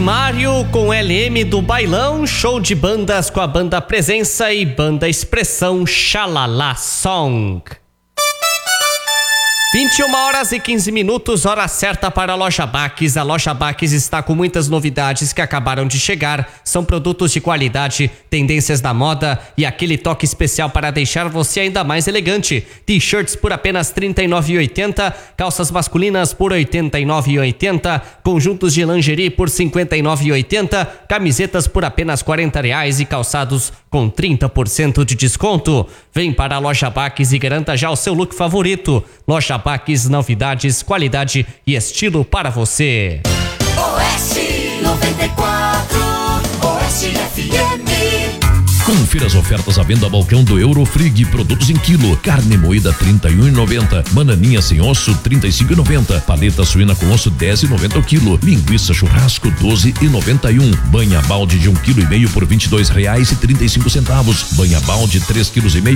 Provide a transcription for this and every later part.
Mário com LM do Bailão, show de bandas com a banda Presença e banda Expressão Xalala Song. 21h15, hora certa para a Loja Baques. A Loja Baques está com muitas novidades que acabaram de chegar. São produtos de qualidade, tendências da moda e aquele toque especial para deixar você ainda mais elegante. T-shirts por apenas R$ 39,80, calças masculinas por R$ 89,80, conjuntos de lingerie por R$ 59,80, camisetas por apenas R$ 40 e calçados com 30% de desconto. Vem para a Loja Baques e garanta já o seu look favorito. Loja Baques, novidades, qualidade e estilo para você. Oeste 94, Oeste FM. Confira as ofertas à venda balcão do Eurofrig, produtos em quilo, carne moída R$ 31,90, bananinha sem osso R$ 35,90, paleta suína com osso R$ 10,90 o quilo, linguiça churrasco R$ 12,91, banha balde de 1,5 kg por R$ 22,35, banha balde 3,5 kg R$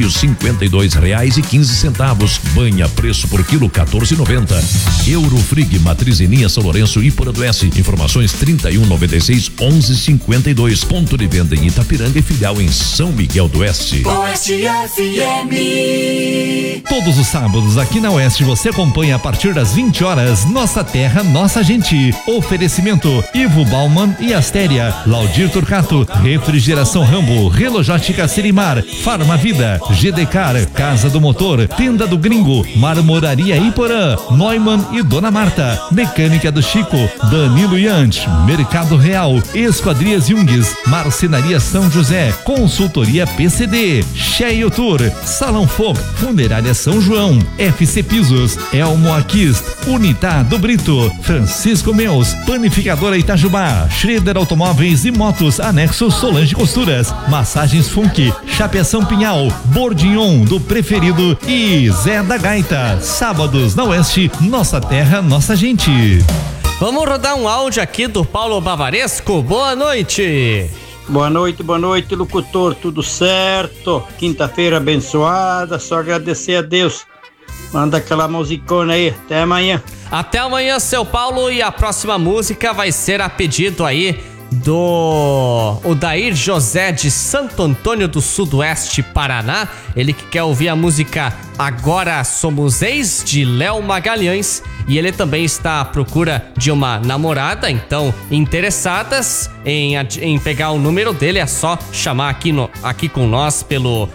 52,15, banha preço por quilo R$ 14,90. Eurofrig, matriz em linha São Lourenço e Porã do Oeste, informações 3196-1152, ponto de venda em Itapiranga e filial em São Miguel do Oeste. Oeste FM. Todos os sábados aqui na Oeste você acompanha a partir das 20 horas Nossa Terra, Nossa Gente. Oferecimento Ivo Bauman e Astéria, Laudir Turcato, Refrigeração Rambo, Relojótica Serimar, Farmavida, GDCar, Casa do Motor, Tenda do Gringo, Marmoraria Iporã, Neumann e Dona Marta, Mecânica do Chico, Danilo Yant, Mercado Real, Esquadrias Jungues, Marcenaria São José, Consultoria PCD, Cheio Tour, Salão Fog, Funerária São João, FC Pisos, Elmo Aquist, Unitá do Brito, Francisco Meus, Panificadora Itajubá, Schroeder Automóveis e Motos, Anexo Solange Costuras, Massagens Funk, Chapeação Pinhal, Bordignon do Preferido e Zé da Gaita. Sábados na Oeste, Nossa Terra, Nossa Gente. Vamos rodar um áudio aqui do Paulo Bavaresco. Boa noite. Boa noite, locutor, tudo certo? Quinta-feira abençoada, só agradecer a Deus. Manda aquela musicona aí, até amanhã. Até amanhã, seu Paulo, e a próxima música vai ser a pedido aí do Odair José de Santo Antônio do Sudoeste, Paraná. Ele que quer ouvir a música Agora Somos Ex, de Léo Magalhães, e ele também está à procura de uma namorada. Então, interessadas em pegar o número dele, é só chamar aqui com nós pelo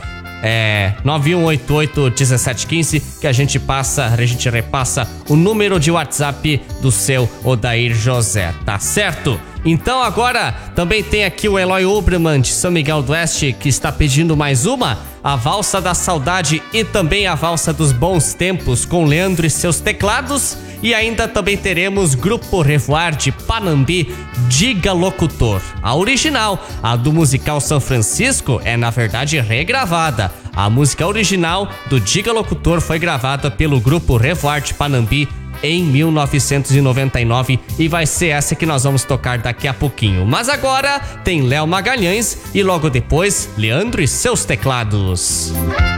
9188-1715 que a gente repassa o número de WhatsApp do seu Odair José, tá certo? Então agora também tem aqui o Eloy Oberman de São Miguel do Oeste, que está pedindo mais uma, a Valsa da Saudade e também a Valsa dos Bons Tempos com Leandro e seus teclados. E ainda também teremos Grupo Revoar de Panambi, Diga Locutor. A original, a do musical São Francisco, é na verdade regravada. A música original do Diga Locutor foi gravada pelo Grupo Revoar de Panambi em 1999 e vai ser essa que nós vamos tocar daqui a pouquinho. Mas agora tem Léo Magalhães e logo depois Leandro e seus teclados.